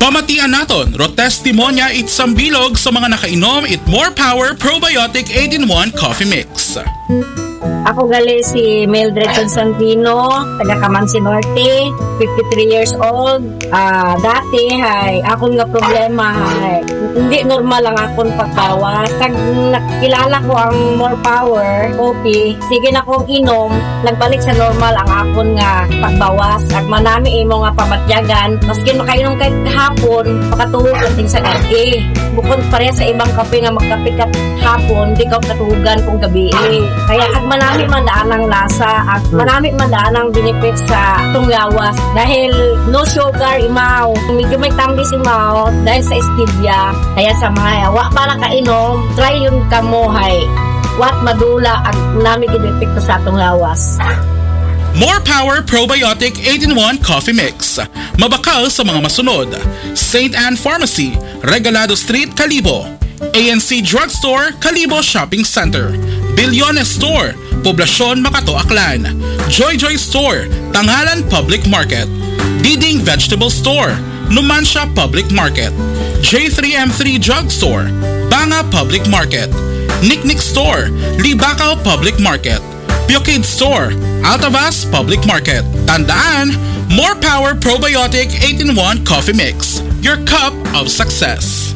Pamatian naton, ro testimonya itsang bilog sa mga nakainom it more power probiotic 8-in-1 coffee mix. Ako gali si Mildred Constantino, taga Camansi Norte, 53 years old. Dati, akong nga problema, hindi normal lang akong pagbawas. Kag nakilala ko ang more power, coffee, sige na kong inom, nagbalik sa normal ang akong nga pagbawas. Ag manami imo nga pamatyagan, maski makainom kahit kahapon, makatuhog natin sa gabi. Bukod pareha sa ibang kape nga magkape ka hapon, di ka katuhugan kung gabi. Kaya ag manami man daan ang lasa at manami man daan ang benefits sa tunglawas dahil no sugar imaw. Medyo may tambis imaw dahil sa stevia. Kaya sa mga wa para kainom, try yung kamohay. Wat madula ang nami gidepekto sa tunglawas. More Power Probiotic 8-in-1 Coffee Mix. Mabakal sa mga masunod. St. Anne Pharmacy, Regalado Street, Calibo. ANC Drugstore, Calibo Shopping Center. Bilyones Store, Poblacion, Makato, Aklan. Joy Joy Store, Tangalan Public Market. Diding Vegetable Store, Numancia Public Market. J3M3 Drugstore, Banga Public Market. Nick Store, Libacao Public Market. Pukid Store, Altavas Public Market. Tandaan, More Power Probiotic 8-in-1 Coffee Mix. Your cup of success.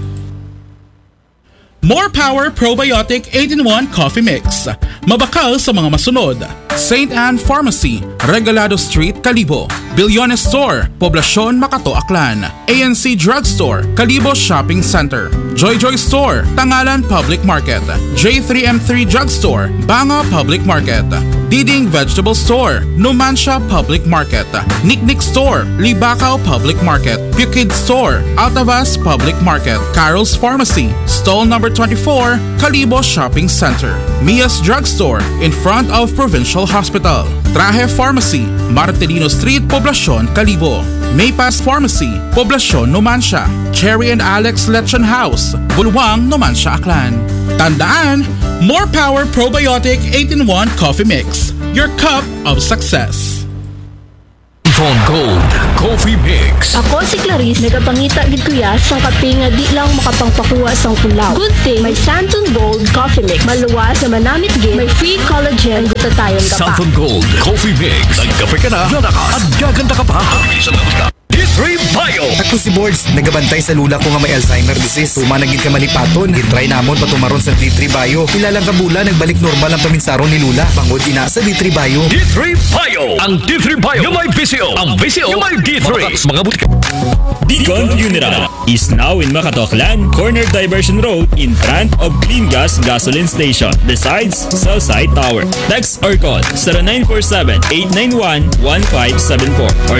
More Power Probiotic 8-in-1 Coffee Mix. Mabakal sa mga masunod. St. Anne Pharmacy, Regalado Street, Calibo. Bilyones Store, Poblacion, Makato, Aklan. ANC Drugstore, Calibo Shopping Center. Joy Joy Store, Tangalan Public Market. J3M3 Drugstore, Banga Public Market. Diding Vegetable Store, Numancia Public Market. Nick Store, Libacao Public Market. Pukid Store, Altavas Public Market. Carol's Pharmacy, Stall number 24, Calibo Shopping Center. Mia's Drugstore, in front of Provincial Hospital. Traje Pharmacy, Martelino Street, Poblacion, Calibo. Maypass Pharmacy, Poblacion, Numancia. Cherry and Alex Lechon House, Bulwang, Numancia, Aklan. Tandaan, More Power Probiotic 8-in-1 Coffee Mix. Your cup of success. Santon Gold Coffee Mix. Ako si Clarice, nagapangita gid kuya sa kape nga di lang makapangpakuha sang kulaw. Good thing may Santon Gold Coffee Mix. Maluwas na manamit gid, may free collagen gutatayon ka pa. Santon Gold Coffee Mix. Nagkape ka na, lalakas at gaganda ka pa. D3 Bio. Ako si Boards, nagabantay sa lula ko nga may Alzheimer disease. Tumanagin ka manipaton, gitry namon patumaron sa D3 Bio. Pilalang kabula, nagbalik normal ang paminsaron ni Lula. Pangod ina sa D3 Bio. D3 Bio. Ang D3 Bio yung may VCO. Ang VCO yung may D3. Mga butika. Deacon Funeral is now in Makatoklan, Corner Diversion Road in front of Clean Gas Gasoline Station, besides Southside Tower. Text or call 0947-891-1574 or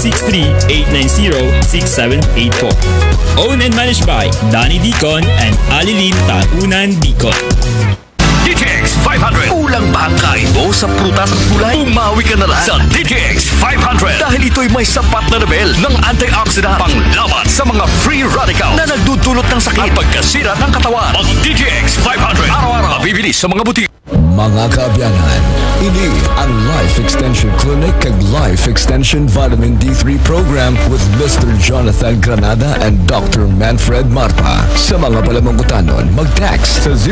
0963-890-6784. Owned and managed by Danny Deacon and Alilin Taunan Deacon. DTX 500. Kulang ba ang kain mo sa prutas at gulay? Umawi ka na lang sa DTX 500 dahil ito'y may sapat na level ng antioxidant panglaban sa mga free radical na nagdudulot ng sakit at pagkasira ng katawan. Ang DTX 500 araw-araw mabibili sa mga butik. Mga kaabyanan, ini ang Life Extension Clinic kag Life Extension Vitamin D3 Program with Mr. Jonathan Granada and Dr. Manfred Marpa. Sa mga palamangutanon, mag-text sa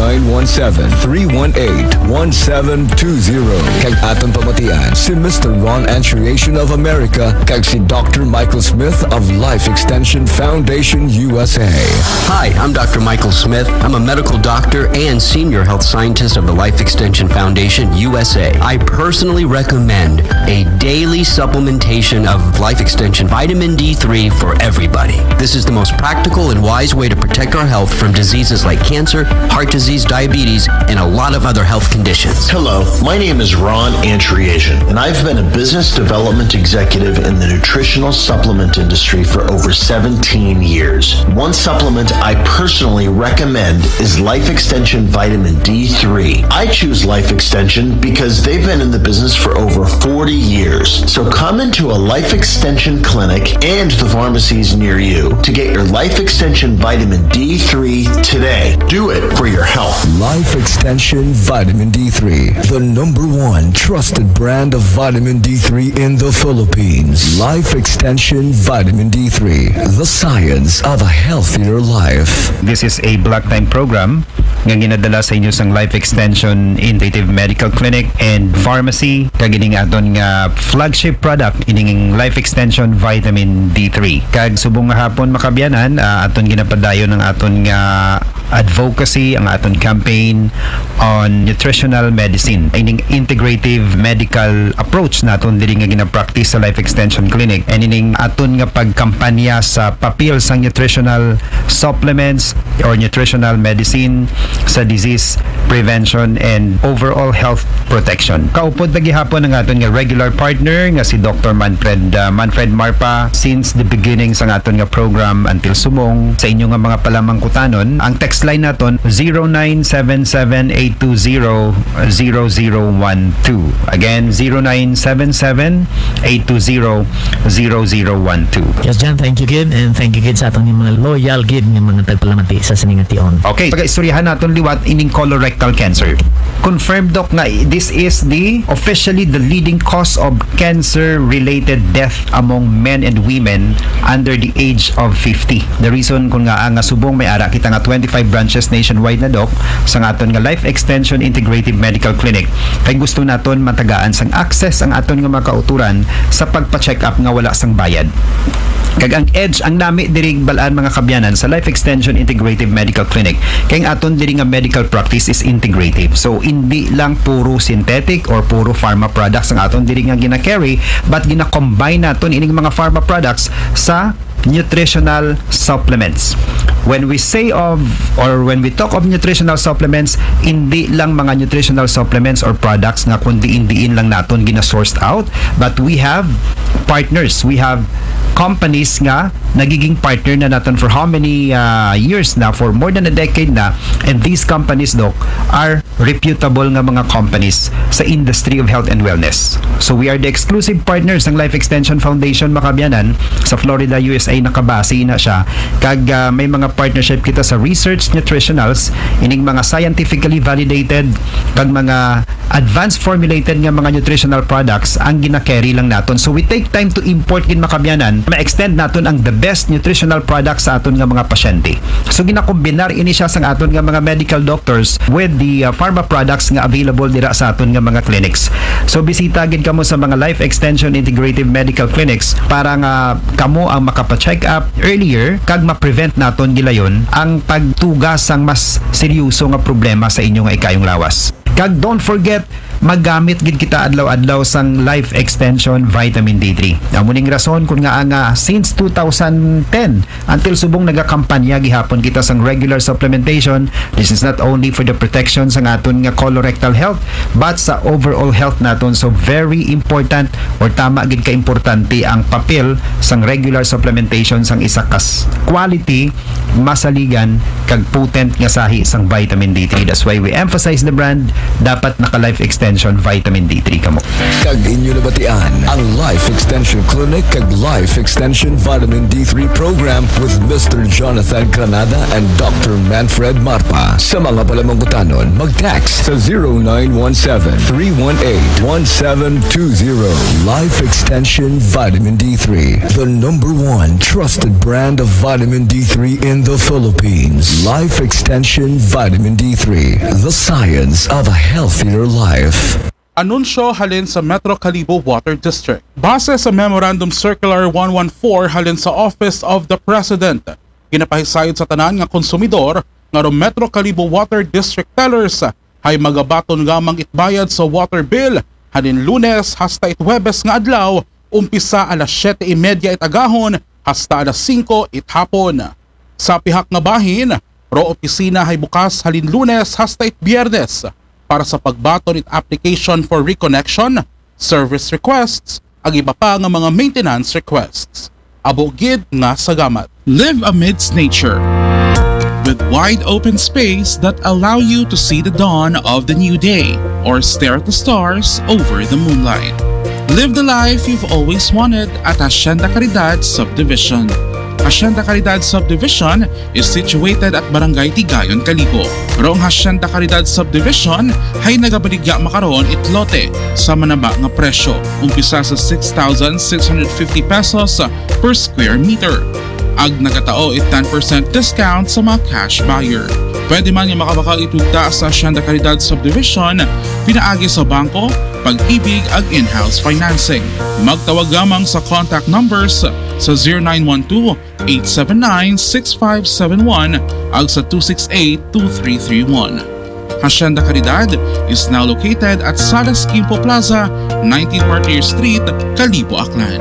0917-318-1720. Kag aton pamatian si Mr. Ron Anchuriation of America kag si Dr. Michael Smith of Life Extension Foundation USA. Hi, I'm Dr. Michael Smith. I'm a medical doctor and senior health scientist of the Life Extension Foundation USA. I personally recommend a daily supplementation of Life Extension Vitamin D3 for everybody. This is the most practical and wise way to protect our health from diseases like cancer, heart disease, diabetes, and a lot of other health conditions. Hello, my name is Ron Anchuriation, and I've been a business development executive in the nutritional supplement industry for over 17 years. One supplement I personally recommend is Life Extension Vitamin D3. I choose Life Extension because they've been in the business for over 40 years. So come into a Life Extension clinic and the pharmacies near you to get your Life Extension Vitamin D3 today. Do it for your health. Life Extension Vitamin D3, the #1 trusted brand of vitamin D3 in the Philippines. Life Extension Vitamin D3, the science of a healthier life. This is a block time program nga ginadala sa inyo sang Life Extension Integrative Medical Clinic and Pharmacy kagining aton nga flagship product ining Life Extension Vitamin D3. Kag subong nga hapon makabyanan aton ginapadayon ng aton nga advocacy ang aton campaign on nutritional medicine. Ining integrative medical approach naton diri nga gina-practice sa Life Extension Clinic and ining aton nga pagkampanya sa papel sang nutritional supplements or nutritional medicine sa disease prevention and overall health protection. Kaupod na gihapon ang aton nga regular partner nga si Dr. Manfred Marpa since the beginning sa aton nga program until sumong sa inyo nga mga palamangkutanon. Ang text line naton 0977-820-0012. Again, 0977-820-0012. Yes, John, thank you gid and thank you gid sa atong mga loyal gid nga mga tagpalamati sa siningation. Okay, pag-istoryahan naton liwat ining colorectal cancer. Confirmed doc nga this is officially the leading cause of cancer-related death among men and women under the age of 50. The reason kung nga ang subong may ara kita nga 25 branches nationwide na doc sa aton nga Life Extension Integrative Medical Clinic. Kay gusto naton matagaan sang access ang aton nga makauturan sa pagpa-check up nga wala sang bayad. Kag ang edge ang nami diri balaan mga kabyanan sa Life Extension Integrative Medical Clinic kay ang aton diri nga medical practice is integrative. So hindi lang puro synthetic or puro pharma products ang aton diri nga gina-carry but gina-combine naton ining mga pharma products sa nutritional supplements. When we say of or when we talk of nutritional supplements, hindi lang mga nutritional supplements or products nga kundi indiin lang naton gina-sourced out, but we have partners, we have companies nga nagiging partner na natin for how many years na, for more than a decade na, and these companies doc are reputable nga mga companies sa industry of health and wellness. So we are the exclusive partners ng Life Extension Foundation makabyanan sa Florida, USA. Nakabase na siya kag may mga partnership kita sa research nutritionals ining mga scientifically validated kag mga advanced formulated nga mga nutritional products ang gina-carry lang naton. So we take time to import gid makabyanan, ma-extend naton ang the best nutritional products sa aton nga mga pasyente. So ginakombinar ini siya sa aton nga mga medical doctors with the pharma products nga available dira sa aton nga mga clinics. So bisita gid kamo sa mga Life Extension Integrative Medical Clinics para nga kamo ang makapa-check up earlier kag ma-prevent naton gilayon ang pagtugas sang mas seryoso nga problema sa inyo nga ikayong lawas. Kag don't forget, maggamit gid kita adlaw-adlaw sang Life Extension Vitamin D3. Amuning rason kung nga since 2010 until subong nagakampanya gihapon kita sang regular supplementation. This is not only for the protection sang aton nga colorectal health but sa overall health naton. So very important or tama gid ka importante ang papel sang regular supplementation sang isa kas quality, masaligan kag potent nga sahi sang vitamin D3. That's why we emphasize the brand. Dapat naka Life Extension Vitamin D3 kamo. Kag inyo nabatian ang Life Extension Clinic kag Life Extension Vitamin D3 program with Mr. Jonathan Granada and Dr. Manfred Marpa. Sa mga palamangkutanon, mag-text sa 0917-318-1720. Life Extension Vitamin D3, the #1 trusted brand of vitamin D3 in the Philippines. Life Extension Vitamin D3, the science of a healthier life. Anunsyo halin sa Metro Calibo Water District. Base sa Memorandum Circular 114 halin sa Office of the President, ginapahisayod sa tanan nga konsumidor nga Metro Calibo Water District tellers ay magabaton gamang itbayad sa water bill halin Lunes hasta Huwebes nga adlaw, umpisa alas 7:30 agahon hasta alas 5 hapon. Sa pihak nga bahin, ro opisina ay bukas halin Lunes hasta Biyernes para sa pagbaton it application for reconnection, service requests, ag iba pa nga mga maintenance requests. Abo gid nga sagamat. Live amidst nature. with wide open space that allow you to see the dawn of the new day or stare at the stars over the moonlight. Live the life you've always wanted at Hacienda Caridad Subdivision. Hacienda Caridad Subdivision is situated at Barangay Tigayon, Calibo. Roong Hacienda Caridad Subdivision ay nagabaligya makaroon itlote sa manaba nga presyo, umpisa sa 6,650 pesos per square meter. Ag nagatao it 10% discount sa mga cash buyer. Pwede man yung makabakal itugta sa Hacienda Caridad Subdivision, pinaagi sa bangko, pag-ibig ag in-house financing. Magtawag lamang sa contact numbers sa 0912-879-6571 ag sa 268-2331. Hacienda Caridad is now located at Salas Quimpo Plaza, 19 Martyr Street, Calibo, Aklan.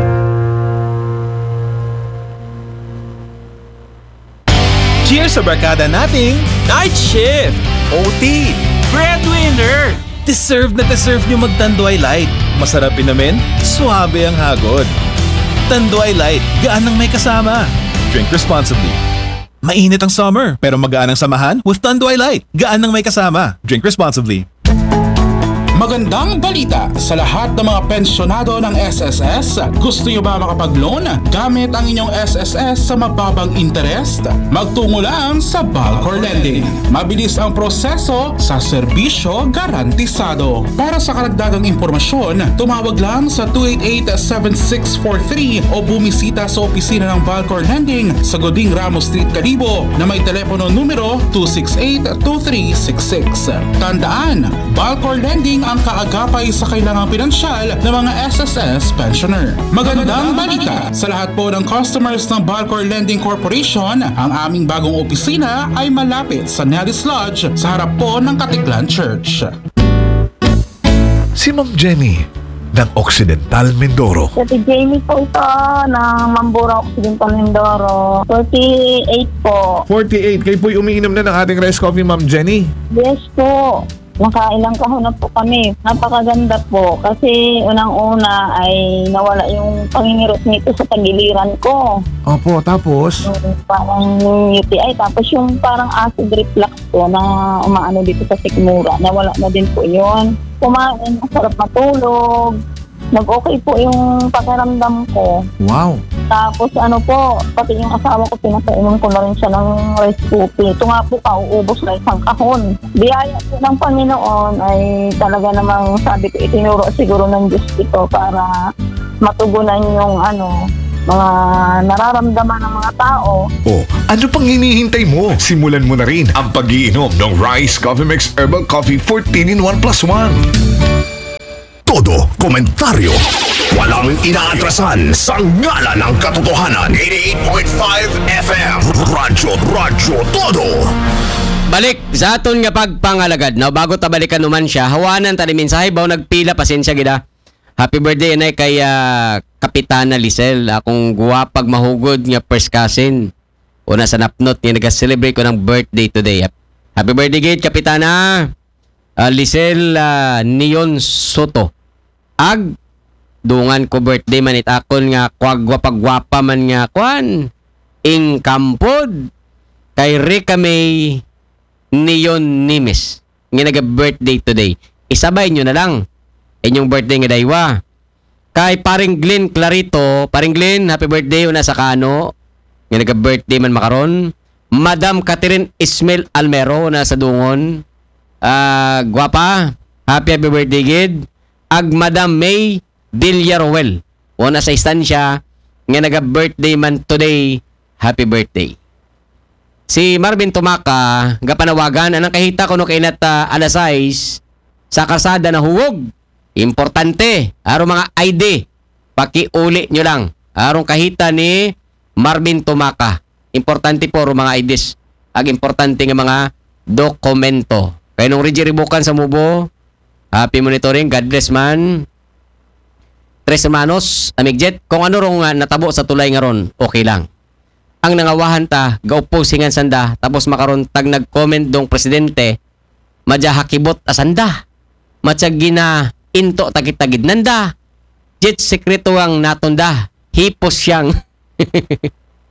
Cheers sa barkada nating Night Shift, OT, Breadwinner! Deserve na deserve nyo mag-Tanduay Light. Masarap inamin, suabe ang hagod. Tanduay Light, gaan ng may kasama. Drink responsibly. Mainit ang summer, pero magaan ang samahan with Tanduay Light. Gaan ng may kasama. Drink responsibly. Magandang balita sa lahat ng mga pensyonado ng SSS. Gusto nyo ba makapag-loan gamit ang inyong SSS sa mababang interest? Magtungo lang sa Balcor Lending. Mabilis ang proseso sa serbisyo garantisado. Para sa karagdagang impormasyon, tumawag lang sa 288-7643 o bumisita sa opisina ng Balcor Lending sa Goding Ramos Street, Calibo na may telepono numero 268-2366. Tandaan, Balcor Lending ang kaagapay sa kailangang pinansyal ng mga SSS pensioner. Magandang balita sa lahat po ng customers ng Balcor Lending Corporation. Ang aming bagong opisina ay malapit sa Nellis Lodge sa harap po ng Katiklan Church. Si Ma'am Jenny ng Occidental Mindoro. Si Jamie po ito ng Mambura Occidental Mindoro. 48 po. 48. Kayo po'y umiinom na ng ating rice coffee, Ma'am Jenny? Yes po. Nakailang kahon na po kami. Napakaganda po kasi unang-una ay nawala yung pangingirot nito sa tagiliran ko. Opo, tapos? Yung parang UTI. Tapos yung parang acid reflux po na umaano dito sa sikmura. Nawala na din po yun. Kumain, masarap matulog. Nag-okay po yung pakiramdam ko. Wow! Tapos ano po, pati yung asawa ko, pinapainom ko na rin siya ng rice coffee. Ito nga po, pauubos na isang kahon. Biyaya po ng Panginoon ay talaga namang sabi ko, itinuro siguro ng Diyos ito para matugunan yung mga nararamdaman ng mga tao. Oh, ano pang hinihintay mo? Simulan mo na rin ang pag-iinom ng Rice Coffee Mix Herbal Coffee 14 in 1 plus 1. Todo komentaryo. Walang inaatrasan sa ngalan ng katotohanan. 88.5 FM. Radyo Todo. Balik sa aton nga pagpangalagad. Now, bago tabalikan naman siya, hawanan tali mensahe baw nagpila, pasensya gida. Happy birthday na kay Kapitana Lisel. Akong guwapag mahugod nga first cousin. Una sa napnot nga nag-celebrate ko ng birthday today. Happy birthday gid Kapitana Lisel Neon Soto. Ag dungan ko birthday man akon nga gwapa man nga kwan ingkampod kay Rica May Neon Nimes nga naga-birthday today. Isabay nyo na lang inyong birthday nga daywa. Kay paring Glenn Clarito, paring Glenn, happy birthday una sa Kano nga naga-birthday man makaron. Madam Catherine Ismail Almero na sa Dungon. Gwapa, happy birthday gid. Ag Madam May Villaruel, una sa istansya nga naga-birthday man today, happy birthday. Si Marvin Tumaka, gapanawagan, anang kahita ko no kainat alas 6 sa kasada na huwog. Importante, arong mga ID, pakiuli nyo lang. Arong kahita ni Marvin Tumaka. Importante po arong mga IDs. Ag importante nga mga dokumento. Kaya nung ribukan sa mubo, happy monitoring, God bless man. Tres hermanos, amigjet, kung ano rong natabo sa tulay nga ron, okay lang. Ang nangawahan ta, gauposingan sanda, tapos makaron tag nag-comment dong presidente, madya hakibot asanda, matyag gina into tagit-tagid nanda, jet sekreto ang natunda, hipos siyang.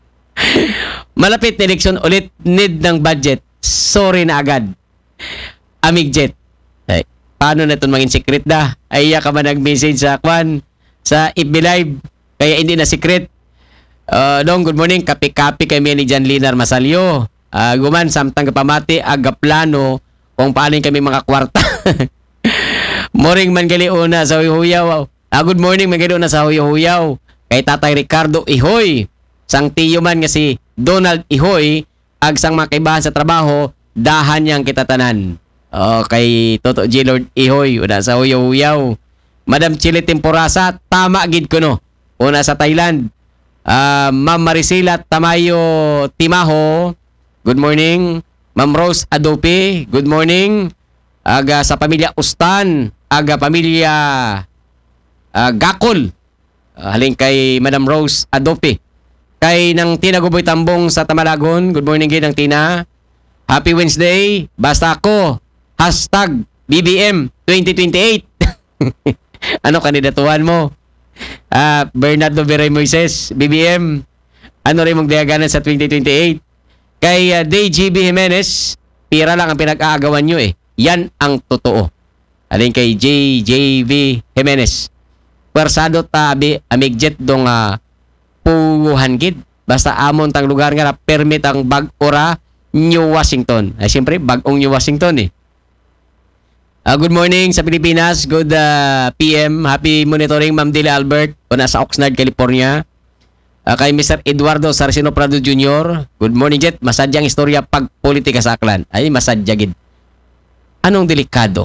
Malapit na eleksyon ulit, need ng budget. Sorry na agad. Amigjet. Ay, paano na ito maging secret da? Ay, ka ba nag-message sa Kwan? Sa FB Live? Kaya hindi na secret. Dong, good morning. Kapi-kapi kami ni Jan Linar Masalyo. Guman, samtang kapamati, agaplano kung paano kami mga kwarta. Morning man gali una sa Huyaw. Good morning man gali una sa Huyaw. Kay Tatay Ricardo Ihoy. Sang tiyo man nga si Donald Ihoy. Ag sang makibahan sa trabaho, dahan niyang kitatanan. Kay Toto G. Lord Ihoy. Una sa Huyaw. Madam Chile Temporasa, tama gid ko no. Una sa Thailand. Ma'am Maricela Tamayo Timaho, good morning. Ma'am Rose Adope, good morning. Aga sa pamilya Ustan, aga pamilya Gakol. Haling kay Madam Rose Adope. Kay ng Tina Guboy Tambong sa Tamalagon, good morning gid ng Tina. Happy Wednesday, basta ako. #BBM 2028. Ano kandidatuhan mo? Bernardo Viray Moises, BBM. Ano rin mong diaganan sa 2028? Kay DJB Jimenez, pira lang ang pinag-aagawan nyo eh. Yan ang totoo. Alin kay JJB Jimenez. Persado tabi amigjet dong puuhan gid. Basta amon tang lugar nga na permit ang bag-ora New Washington. Ay siyempre, bagong New Washington eh. Good morning sa Pilipinas. Good PM. Happy monitoring, Ma'am Dila Albert. O nasa Oxnard, California. Kay Mr. Eduardo Sarcino Prado Jr. Good morning, Jet. Masadyang istorya pagpolitika sa Aklan. Ay, masadyagid. Anong delikado?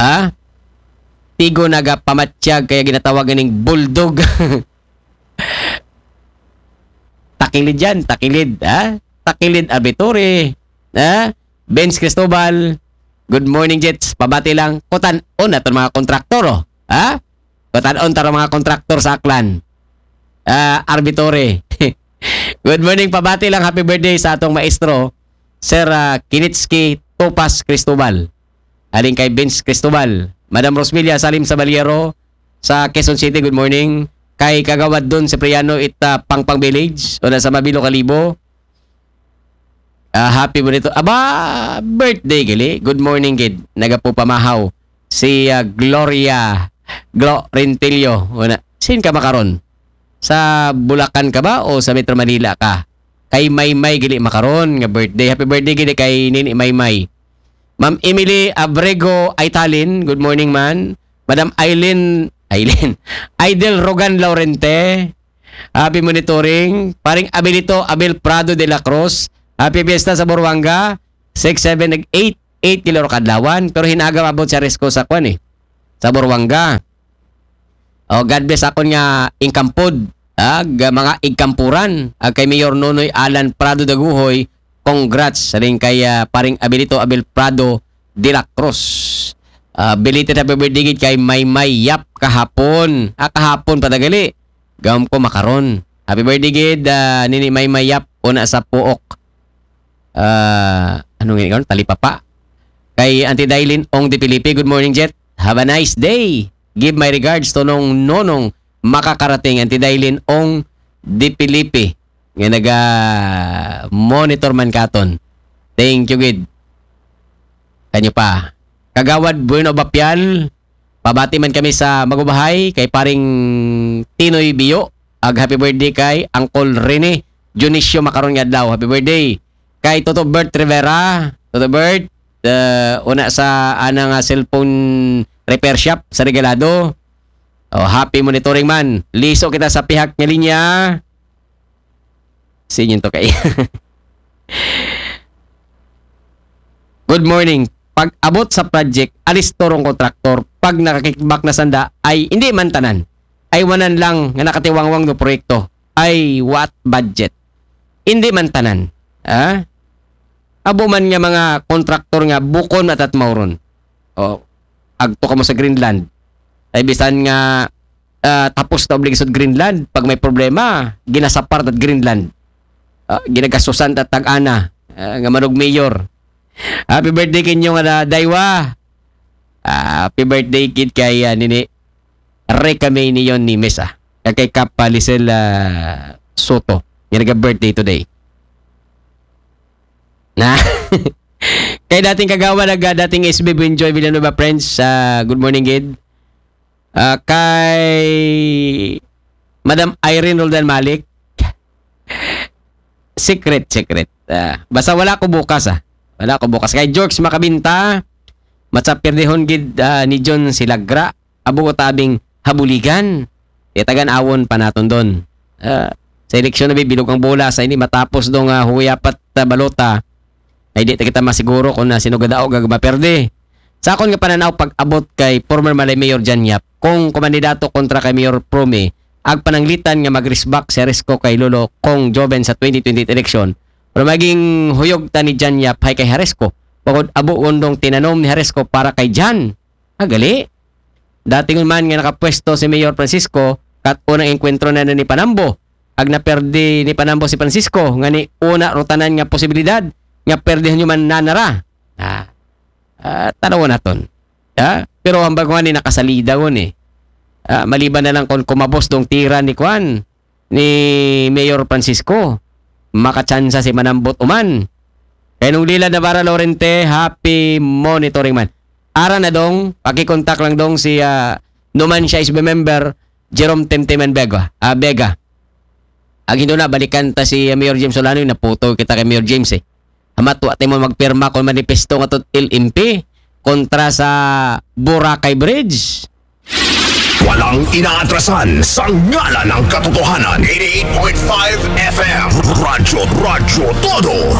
Tigo nagapamatsyag kaya ginatawagan ng bulldog. Takilid yan, takilid. Takilid Arbitore. Benz Cristobal. Good morning, Jets. Pabati lang. Kutan-on na itong mga kontraktor, oh. Kutan-on taro mga kontraktor sa Aklan. Arbitore. Good morning, pabati lang. Happy birthday sa atong maestro, Sir Kinitsky Topas Cristobal. Aling kay Vince Cristobal. Madam Rosmelia Salim Sabaliero sa Quezon City, good morning. Kay Kagawad doon sa Priano Pangpang Village o sa Mabilo Kalibo. Happy bonito. Birthday gali. Good morning, kid. Nagapo pamahaw. Si Gloria Rentilio. Sin ka makaron? Sa Bulacan ka ba o sa Metro Manila ka? Kay Maymay gali makaron nga birthday. Happy birthday gali kay Nini Maymay. Ma'am Emily Abrego Aitalin. Good morning, man. Madam Aileen Aidel Rogan Laurente. Happy monitoring. Paring Abilito Abel Prado de la Cruz. Happy Fiesta sa Buruanga. 6-7-8 kilo kadlawan. Pero hinagaw abot sa Resco sa kwan eh. Sa Buruanga. God bless ako nga ingkampod. Mga igkampuran. Kay Mayor Nonoy Alan Prado Daguhoy. Congrats. Saling kay paring Abilito Abel Prado de la Cruz. Belated happy birthday kay Maymay Yap kahapon. Kahapon padagali. Gawam ko makaron. Happy birthday gid Nini Maymay Yap. Una sa Puok. Anong nga talipapa. Kay Auntie Dailin Ong de Pilipi, good morning, Jet. Have a nice day. Give my regards to nonong makakarating Auntie Dailin Ong de Pilipi. Nga naga-monitor man katon. Thank you, good. Kanyo pa. Kagawad Bueno Bapial. Pabati man kami sa Magubahay kay paring Tinoy Bio. Happy birthday kay Uncle Rene Junicio Macaron Yadlaw. Happy birthday. Kay Toto Bert Rivera. Toto Bert. Una sa anang cellphone repair shop sa Regalado. Happy monitoring man. Liso kita sa pihak nga linya. Sinyo to kay. Good morning. Pag abot sa project, alis torong kontraktor. Pag nakakikbak na sanda, ay hindi man tanan. Ay wanan lang nga nakatiwangwang no proyekto. Ay what budget. Hindi man tanan. Abo man nga mga kontraktor nga bukon at mauron. Agto ka mo sa Greenland. Ay bisan nga tapos na obligasyon Greenland. Pag may problema, ginasapart at Greenland. Ginagasusan at tag-ana. Nga manog mayor. Happy birthday kinyo nga Daywa. Happy birthday kid kay Nini Recame niyon ni Mesa. Kay Kapa Lisel Soto. Yung nag-birthday today. Na. Kay dating kagawa dating SB Enjoy Villanueva friends, good morning gid. Kay Madam Irene Roldan Malik. Secret. Basta wala ko bukas. Wala ko bukas. Kay George Makabinta, matsaperdehon gid ni John Silagra, abo ko tabing habuligan. Itagan awon pa naton doon. Sa eleksyon na bilog ang bola sa ini matapos dong huyapat balota. Ay di kita masiguro kung sino gadao gagmaperde. Sa akon nga pananaw pag-abot kay former Malay Mayor Jan Yap, kung kumandidato kontra kay Mayor Prome, ag pananglitan nga mag-risback si Haresco kay Lolo Kong Joven sa 2020 election. Pero maging huyog ta ni Jan Yap hay kay Haresco. Pagod abo undong tinanom ni Haresco para kay Jan. Gali. Dating man nga nakapwesto si Mayor Francisco kat unang enkwentro na ni Panambo. Ag naperdi ni Panambo si Francisco nga ni una rutanan nga posibilidad nga perdihan nyo man nanara. Tanaw naton. Pero ang bago ni nakasalida ko ni. Maliban na lang kung kumabos dong tira ni Kwan, ni Mayor Francisco, makachansa si Manambot uman. Kaya nung lila na Bara Lorente, happy monitoring man. Ara na dong, pakikontak lang dong si Numancia SB member, Jerome Temteman Bega. Ag hindi na, balikan ta si Mayor James Solano, naputo kita kay Mayor James Hamatu at mo magpirma kung manifesto nga tot LMP kontra sa Boracay Bridge. Walang inaatrasan sa ngalan ng katotohanan. 88.5 FM Radyo Todo.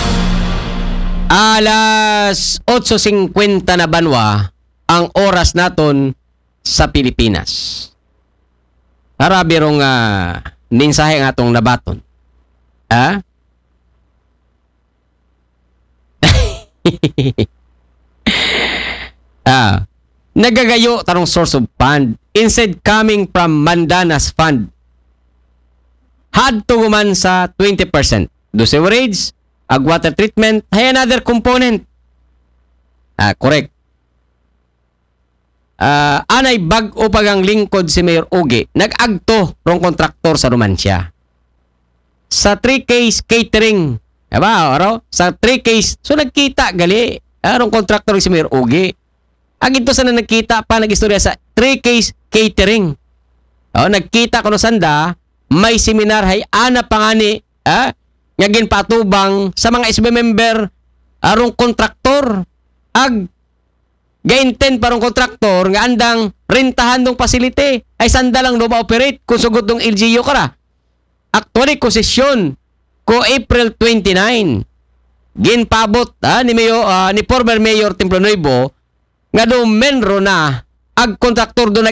Alas 8:50 na banwa ang oras naton sa Pilipinas. Harabirong mensahe nga atong nabaton. Nagagayo tarong source of fund instead coming from Mandana's fund. Had to guman sa 20%. Do sewerage, ag water treatment, hay another component. Correct. Anay bag-o pagang lingkod si Mayor Ugi, nag-agto rong kontraktor sa Numancia. Sa 3Ks catering, diba, sa 3Ks, so nagkita gali, rong kontraktor si Mayor Ugi. Ag ito sana nagkita pa, nag-istorya sa 3Ks catering. Nagkita ko no sanda, may seminar hay ana pangani, ngagin patubang sa mga SB member, arong kontraktor, ag gainten parong kontraktor nga andang rentahan dong facility ay sandalang no ma-operate kung sugod dong LGU kara. Actually, konsesyon ko April 29. Ginpabot ni former Mayor Templo Nuevo nga do menro na ag kontraktor do